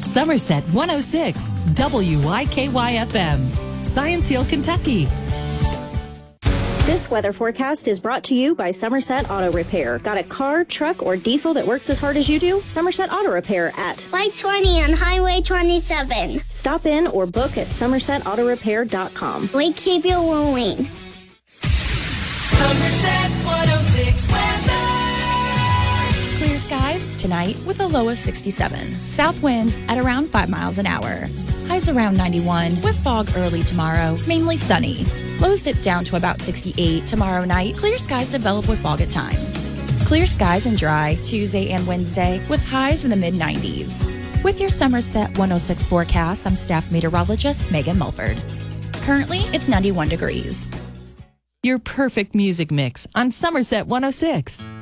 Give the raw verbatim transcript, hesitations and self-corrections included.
Somerset one oh six, W Y K Y F M, Science Hill, Kentucky. This weather forecast is brought to you by Somerset Auto Repair. Got a car, truck, or diesel that works as hard as you do? Somerset Auto Repair at Light twenty on Highway twenty-seven. Stop in or book at somerset auto repair dot com. We keep you moving. Somerset one oh six weather. Clear skies tonight with a low of sixty-seven. South winds at around five miles an hour. Highs around ninety-one with fog early tomorrow, mainly sunny. Lows dip down to about sixty-eight tomorrow night. Clear skies develop with fog at times. Clear skies and dry Tuesday and Wednesday with highs in the mid nineties. With your Somerset one oh six forecast, I'm staff meteorologist Megan Mulford. Currently, it's ninety-one degrees. Your perfect music mix on Somerset one oh six.